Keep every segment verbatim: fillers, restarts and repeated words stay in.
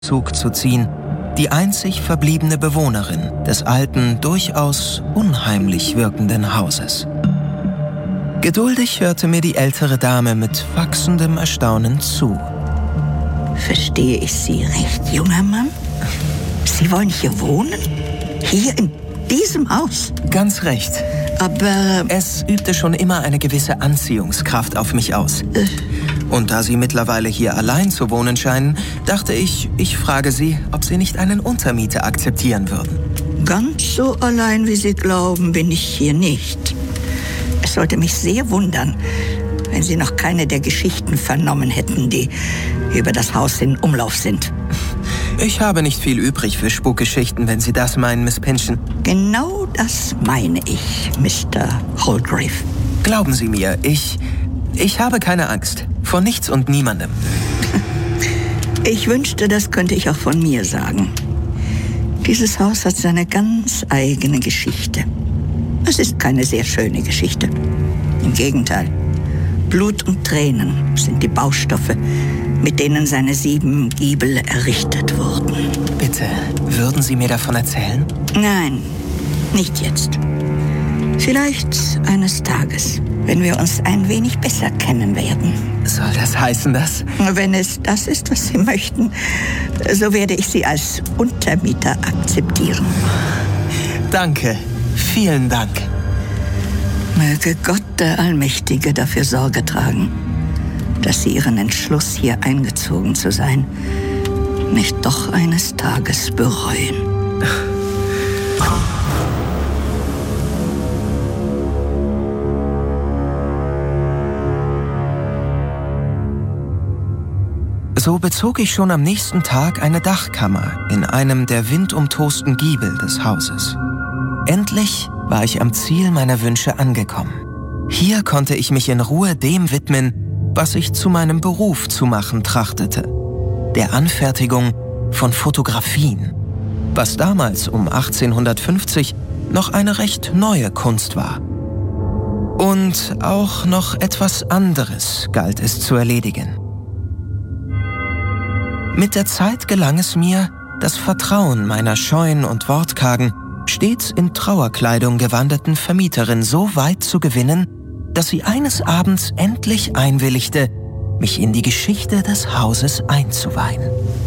Zug zu ziehen, die einzig verbliebene Bewohnerin des alten, durchaus unheimlich wirkenden Hauses. Geduldig hörte mir die ältere Dame mit wachsendem Erstaunen zu. Verstehe ich Sie recht, junger Mann? Sie wollen hier wohnen? Hier in diesem Haus? Ganz recht. Aber es übte schon immer eine gewisse Anziehungskraft auf mich aus. Äh. Und da Sie mittlerweile hier allein zu wohnen scheinen, dachte ich, ich frage Sie, ob Sie nicht einen Untermieter akzeptieren würden. Ganz so allein, wie Sie glauben, bin ich hier nicht. Es sollte mich sehr wundern, wenn Sie noch keine der Geschichten vernommen hätten, die über das Haus in Umlauf sind. Ich habe nicht viel übrig für Spukgeschichten, wenn Sie das meinen, Miss Pynchon. Genau das meine ich, Mister Holgrave. Glauben Sie mir, ich... ich habe keine Angst. Vor nichts und niemandem. Ich wünschte, das könnte ich auch von mir sagen. Dieses Haus hat seine ganz eigene Geschichte. Es ist keine sehr schöne Geschichte. Im Gegenteil. Blut und Tränen sind die Baustoffe, mit denen seine sieben Giebel errichtet wurden. Bitte, würden Sie mir davon erzählen? Nein, nicht jetzt. Vielleicht eines Tages, wenn wir uns ein wenig besser kennen werden. Soll das heißen, dass... Wenn es das ist, was Sie möchten, so werde ich Sie als Untermieter akzeptieren. Danke. Vielen Dank. Möge Gott der Allmächtige dafür Sorge tragen, dass Sie Ihren Entschluss, hier eingezogen zu sein, nicht doch eines Tages bereuen. So bezog ich schon am nächsten Tag eine Dachkammer in einem der windumtosten Giebel des Hauses. Endlich war ich am Ziel meiner Wünsche angekommen. Hier konnte ich mich in Ruhe dem widmen, was ich zu meinem Beruf zu machen trachtete: der Anfertigung von Fotografien, was damals um achtzehnhundertfünfzig noch eine recht neue Kunst war. Und auch noch etwas anderes galt es zu erledigen. Mit der Zeit gelang es mir, das Vertrauen meiner scheuen und wortkargen, stets in Trauerkleidung gewanderten Vermieterin so weit zu gewinnen, dass sie eines Abends endlich einwilligte, mich in die Geschichte des Hauses einzuweihen.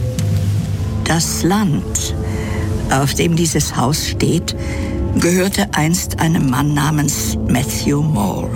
Das Land, auf dem dieses Haus steht, gehörte einst einem Mann namens Matthew Mole.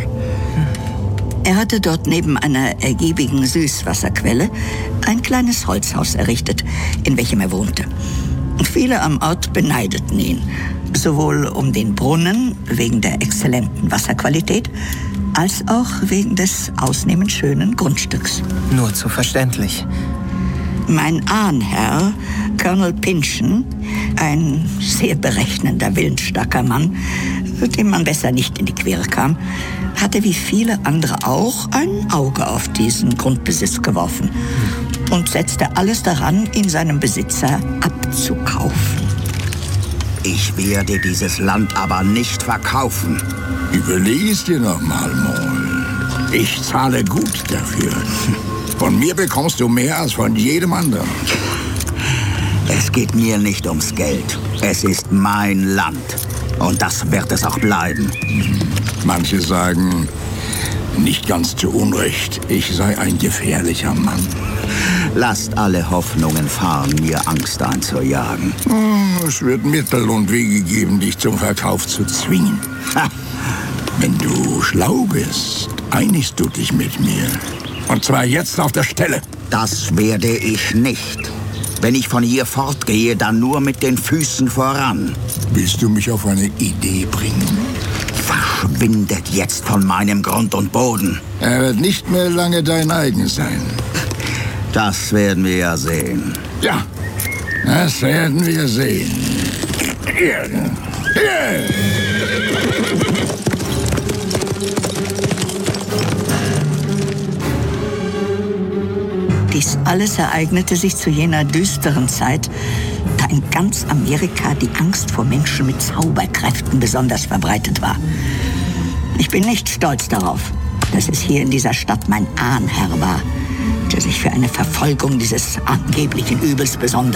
Er hatte dort neben einer ergiebigen Süßwasserquelle ein kleines Holzhaus errichtet, in welchem er wohnte. Viele am Ort beneideten ihn, sowohl um den Brunnen wegen der exzellenten Wasserqualität, als auch wegen des ausnehmend schönen Grundstücks. Nur zu verständlich. Mein Ahnherr, Colonel Pynchon, ein sehr berechnender, willensstarker Mann, dem man besser nicht in die Quere kam, hatte wie viele andere auch ein Auge auf diesen Grundbesitz geworfen und setzte alles daran, ihn seinem Besitzer abzukaufen. Ich werde dieses Land aber nicht verkaufen. Überleg es dir noch mal, Mole. Ich zahle gut dafür. Von mir bekommst du mehr als von jedem anderen. Es geht mir nicht ums Geld. Es ist mein Land. Und das wird es auch bleiben. Manche sagen, nicht ganz zu Unrecht, ich sei ein gefährlicher Mann. Lasst alle Hoffnungen fahren, mir Angst einzujagen. Es wird Mittel und Wege geben, dich zum Verkauf zu zwingen. Ha. Wenn du schlau bist, einigst du dich mit mir. Und zwar jetzt auf der Stelle. Das werde ich nicht. Wenn ich von hier fortgehe, dann nur mit den Füßen voran. Willst du mich auf eine Idee bringen? Verschwindet jetzt von meinem Grund und Boden. Er wird nicht mehr lange dein eigen sein. Das werden wir ja sehen. Ja, das werden wir sehen. Dies alles ereignete sich zu jener düsteren Zeit, da in ganz Amerika die Angst vor Menschen mit Zauberkräften besonders verbreitet war. Ich bin nicht stolz darauf, dass es hier in dieser Stadt mein Ahnherr war, sich für eine Verfolgung dieses angeblichen Übels besonders